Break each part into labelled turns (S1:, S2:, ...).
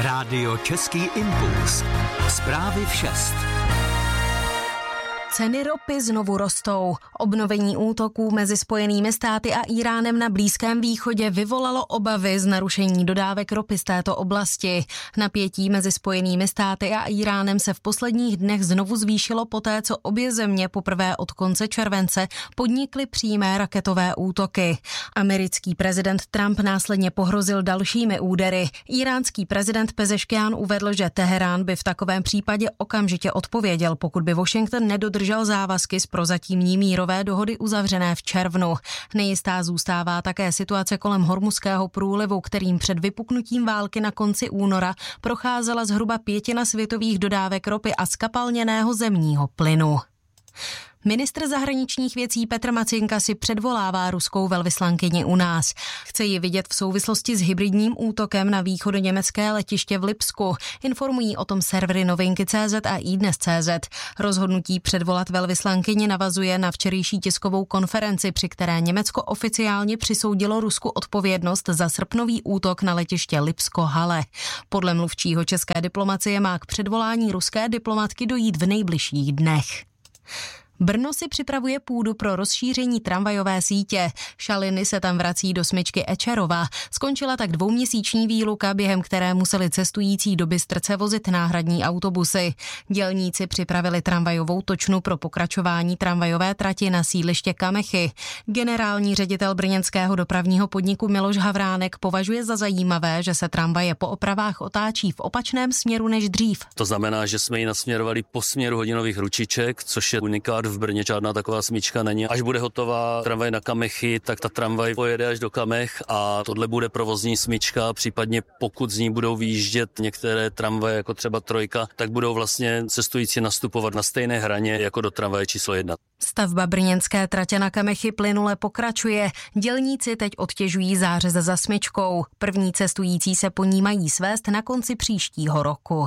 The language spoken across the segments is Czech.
S1: Rádio Český impuls. Zprávy v 6.
S2: Ceny ropy znovu rostou. Obnovení útoků mezi Spojenými státy a Íránem na Blízkém východě vyvolalo obavy z narušení dodávek ropy z této oblasti. Napětí mezi Spojenými státy a Íránem se v posledních dnech znovu zvýšilo poté, co obě země poprvé od konce července podnikly přímé raketové útoky. Americký prezident Trump následně pohrozil dalšími údery. Íránský prezident Pezeškian uvedl, že Teherán by v takovém případě okamžitě odpověděl, pokud by Washington nedodržel závazky z prozatímní mírové dohody uzavřené v červnu. Nejistá zůstává také situace kolem Hormuzského průlivu, kterým před vypuknutím války na konci února procházela zhruba pětina světových dodávek ropy a zkapalněného zemního plynu. Ministr zahraničních věcí Petr Macinka si předvolává ruskou velvyslankyni u nás. Chce ji vidět v souvislosti s hybridním útokem na východoněmecké letiště v Lipsku. Informují o tom servery Novinky.cz a iDnes.cz. Rozhodnutí předvolat velvyslankyni navazuje na včerejší tiskovou konferenci, při které Německo oficiálně přisoudilo Rusku odpovědnost za srpnový útok na letiště Lipsko-Halle. Podle mluvčího české diplomacie má k předvolání ruské diplomatky dojít v nejbližších dnech. Brno si připravuje půdu pro rozšíření tramvajové sítě. Šaliny se tam vrací do smyčky Ečerova. Skončila tak dvouměsíční výluka, během které museli cestující do Bystrce vozit náhradní autobusy. Dělníci připravili tramvajovou točnu pro pokračování tramvajové trati na sídliště Kamechy. Generální ředitel brněnského dopravního podniku Miloš Havránek považuje za zajímavé, že se tramvaje po opravách otáčí v opačném směru než dřív.
S3: To znamená, že jsme ji nasměrovali po směru hodinových ručiček, což je unikát. V Brně žádná taková smyčka není. Až bude hotová tramvaj na Kamechy, tak ta tramvaj pojede až do Kamech a tohle bude provozní smyčka, případně pokud z ní budou vyjíždět některé tramvaje, jako třeba trojka, tak budou vlastně cestující nastupovat na stejné hraně jako do tramvaje číslo 1.
S2: Stavba brněnské tratě na Kamechy plynule pokračuje. Dělníci teď odtěžují zářez za smyčkou. První cestující se po ní mají svést na konci příštího roku.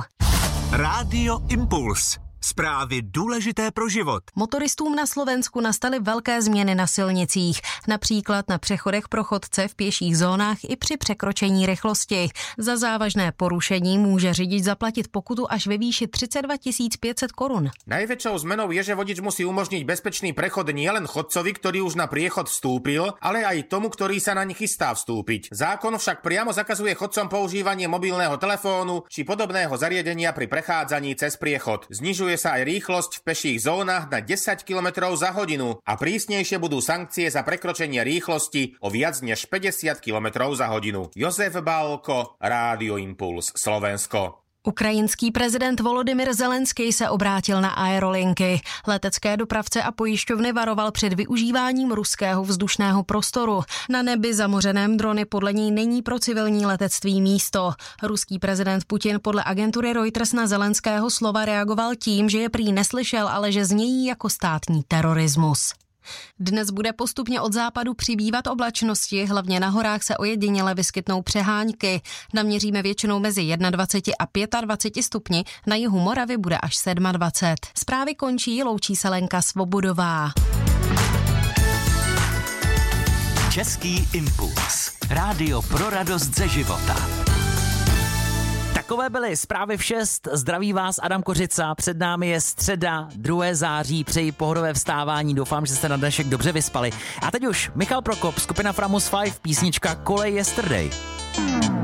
S1: Rádio Impuls. Zprávy důležité pro život.
S2: Motoristům na Slovensku nastaly velké změny na silnicích, například na přechodech pro chodce v pěších zónách i při překročení rychlosti. Za závažné porušení může řidič zaplatit pokutu až ve výši 32 500 korun.
S4: Najväčšou zmenou je, že vodič musí umožniť bezpečný prechod nielen chodcovi, ktorý už na priechod vstúpil, ale aj tomu, ktorý sa naň chystá vstúpiť. Zákon však priamo zakazuje chodcom používanie mobilného telefónu či podobného zariadenia pri prechádzaní cez priechod. Znižuje sa aj rýchlosť v peších zónach na 10 km za hodinu a prísnejšie budú sankcie za prekročenie rýchlosti o viac než 50 km za hodinu. Jozef Bálko, Rádio Impuls, Slovensko.
S2: Ukrajinský prezident Volodymyr Zelenský se obrátil na aerolinky. Letecké dopravce a pojišťovny varoval před využíváním ruského vzdušného prostoru. Na nebi zamořeném drony podle něj není pro civilní letectví místo. Ruský prezident Putin podle agentury Reuters na Zelenského slova reagoval tím, že je prý neslyšel, ale že znějí jako státní terorismus. Dnes bude postupně od západu přibývat oblačnosti, hlavně na horách se ojediněle vyskytnou přehánky. Naměříme většinou mezi 21 a 25 stupni, na jihu Moravy bude až 27. Zprávy končí, loučí se Lenka Svobodová.
S1: Český impuls. Rádio pro radost ze života.
S5: Takové byly zprávy v 6. Zdraví vás Adam Kořica. Před námi je středa, 2. září. Přeji pohodové vstávání. Doufám, že jste na dnešek dobře vyspali. A teď už Michal Prokop, skupina Framus 5, písnička Kolej Yesterday.